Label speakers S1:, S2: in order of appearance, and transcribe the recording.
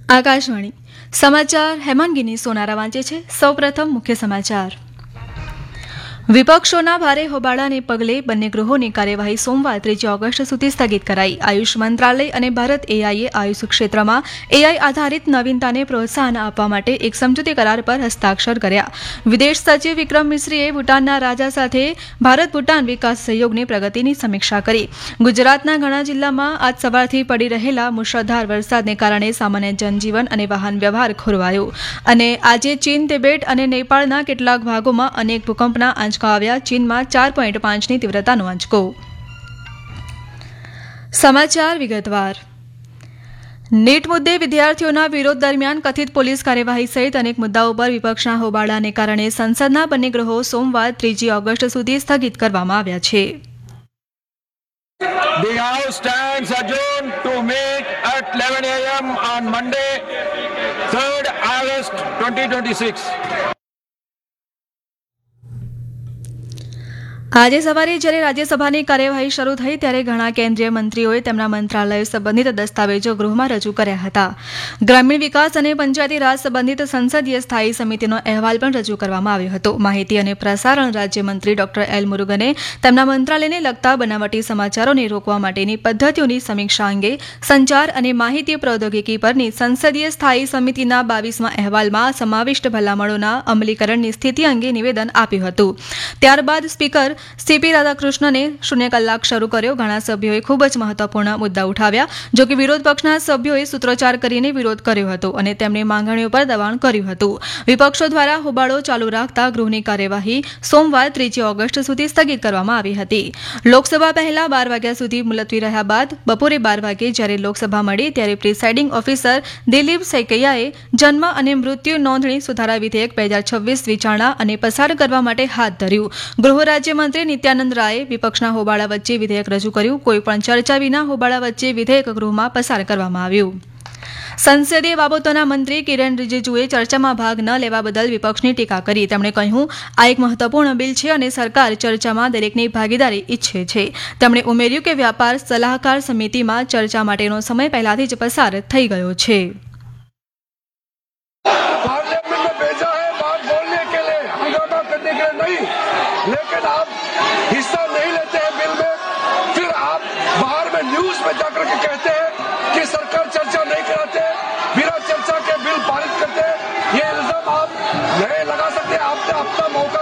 S1: આકાશવાણી સમાચાર હેમાંગીની સોનારા વાંચે છે. સૌપ્રથમ મુખ્ય સમાચાર. વિપક્ષોના ભારે હોબાળાને પગલે બંને ગૃહોની કાર્યવાહી સોમવાર 3 ઓગસ્ટ સુધી સ્થગિત કરાઈ. આયુષ મંત્રાલય અને ભારત એઆઈએ આયુષ ક્ષેત્રમાં એઆઈ આધારિત નવીનતાને પ્રોત્સાહન આપવા માટે એક સમજૂતી કરાર પર હસ્તાક્ષર કર્યા. વિદેશ સચિવ વિક્રમ મિશ્રીએ ભૂટાનના રાજા સાથે ભારત ભૂટાન વિકાસ સહયોગની પ્રગતિની સમીક્ષા કરી. ગુજરાતના ઘણા જિલ્લામાં આજ સવારથી પડી રહેલા મુશળધાર વરસાદને કારણે સામાન્ય જનજીવન અને વાહન વ્યવહાર ખોરવાયો. અને આજે ચીન, તિબેટ અને નેપાળના કેટલાક ભાગોમાં અનેક ભૂકંપના આંચકા આવ્યા. ચીનમાં 4.5ની તીવ્રતાનો આંચકો. સમાચાર વિગતવાર. નીટ મુદ્દે વિદ્યાર્થીઓના વિરોધ દરમિયાન કથિત પોલીસ કાર્યવાહી સહિત અનેક મુદ્દાઓ પર વિપક્ષના હોબાળાને કારણે સંસદના બંને ગૃહો સોમવાર 3 ઓગસ્ટ સુધી સ્થગિત કરવામાં આવ્યા છે.
S2: The House stands adjourned to meet at 11 a.m. on Monday, 3rd August 2026.
S1: આજે સવારે જ્યારે રાજ્યસભાની કાર્યવાહી શરૂ થઈ ત્યારે ઘણા કેન્દ્રીય મંત્રીઓએ તેમના મંત્રાલયો સંબંધિત દસ્તાવેજો ગૃહમાં રજૂ કર્યા હતા. ગ્રામીણ વિકાસ અને પંચાયતી રાજ સંબંધિત સંસદીય સ્થાયી સમિતિનો અહેવાલ પણ રજૂ કરવામાં આવ્યો હતો. માહિતી અને પ્રસારણ રાજ્યમંત્રી ડોક્ટર એલ મુરુગને તેમના મંત્રાલયને લગતા બનાવટી સમાચારોને રોકવા માટેની પદ્ધતિઓની સમીક્ષા અંગે સંચાર અને માહિતી પ્રૌદ્યોગિકી પરની સંસદીય સ્થાયી સમિતિના 22મા અહેવાલમાં સમાવિષ્ટ ભલામણોના અમલીકરણની સ્થિતિ અંગે નિવેદન આપ્યું હતું. ત્યારબાદ સ્પીકર સીપી રાધાકૃષ્ણને શૂન્ય કલાક શરૂ કર્યો. ઘણા સભ્યોએ ખૂબ જ મહત્વપૂર્ણ મુદ્દા ઉઠાવ્યા. જો કે વિરોધ પક્ષના સભ્યોએ સૂત્રોચ્ચાર કરીને વિરોધ કર્યો હતો અને તેમની માંગણીઓ પર દબાણ કર્યું હતું. વિપક્ષો દ્વારા હોબાળો ચાલુ રાખતા ગૃહની કાર્યવાહી સોમવાર 3 ઓગસ્ટ સુધી સ્થગિત કરવામાં આવી હતી. લોકસભા પહેલા 12 વાગ્યા સુધી મુલતવી રહ્યા બાદ બપોરે 12 વાગે જ્યારે લોકસભા મળી ત્યારે પ્રિસાઇડિંગ ઓફિસર દિલીપ સૈકૈયાએ જન્મ અને મૃત્યુ નોંધણી સુધારા વિધેયક 2026 વિચારણા અને પસાર કરવા માટે હાથ ધર્યું. ગૃહ રાજ્યમંત્રી નિત્યાનંદ રાયે વિપક્ષના હોબાળા વચ્ચે વિધેયક રજૂ કર્યું. કોઈપણ ચર્ચા વિના હોબાળા વચ્ચે વિધેયક ગૃહમાં પસાર કરવામાં આવ્યું. સંસદીય બાબતોના મંત્રી કિરેન રિજિજુએ ચર્ચામાં ભાગ ન લેવા બદલ વિપક્ષની ટીકા કરી. તેમણે કહ્યું, આ એક મહત્વપૂર્ણ બિલ છે અને સરકાર ચર્ચામાં દરેકની ભાગીદારી ઈચ્છે છે. તેમણે ઉમેર્યું કે વ્યાપાર સલાહકાર સમિતિમાં ચર્ચા માટેનો સમય પહેલાથી જ પસાર થઈ ગયો છે.
S2: लेकिन आप हिस्सा नहीं लेते हैं बिल में, फिर आप बाहर में न्यूज में जाकर के कहते हैं कि सरकार चर्चा नहीं कराते, बिना चर्चा के बिल पारित करते हैं. ये इल्जाम आप नहीं लगा सकते. आपने अपना मौका